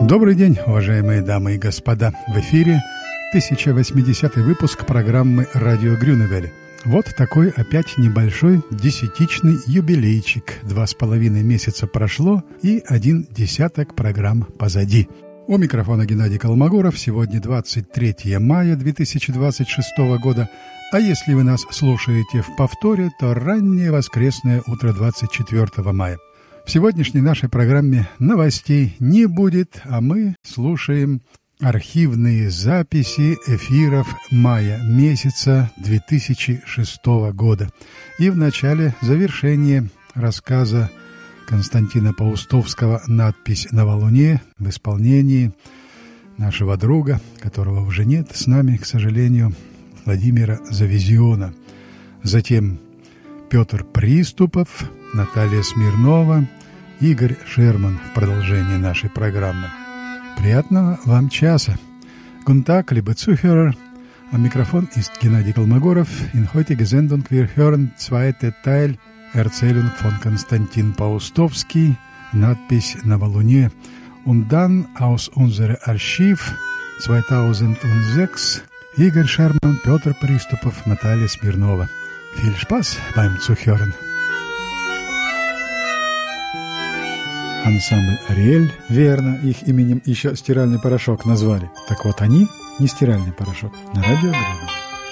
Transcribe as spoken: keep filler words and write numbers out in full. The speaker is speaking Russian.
Добрый день, уважаемые дамы и господа. В эфире тысяча восьмидесятый выпуск программы «Радио Грюневель». Вот такой опять небольшой десятичный юбилейчик. Два с половиной месяца прошло, и один десяток программ позади. У микрофона Геннадий Колмогоров. Сегодня двадцать третьего мая две тысячи двадцать шестого года. А если вы нас слушаете в повторе, то раннее воскресное утро двадцать четвёртого мая. В сегодняшней нашей программе новостей не будет, а мы слушаем архивные записи эфиров мая месяца две тысячи шестого года. И в начале завершение рассказа Константина Паустовского «Надпись на валуне» в исполнении нашего друга, которого уже нет с нами, к сожалению, Владимира Завизиона. Затем Петр Приступов, Наталья Смирнова, Игорь Шерман в продолжении нашей программы. Приятного вам часа. Guten Tag, liebe Zuhörer. Am Mikrofon ist Gennady Kolmogorov. In heutiger Sendung wir hören zweite Teil Erzählung von Konstantin Paustowski, Надпись на валуне. Und dann aus unserem Archiv zweitausendsechs Игорь Шерман, Петр Приступов, Наталья Смирнова. Viel Spaß beim Zuhören. Ансамбль «Ариэль», верно, их именем еще стиральный порошок назвали. Так вот они, не стиральный порошок, на радио Грюневель.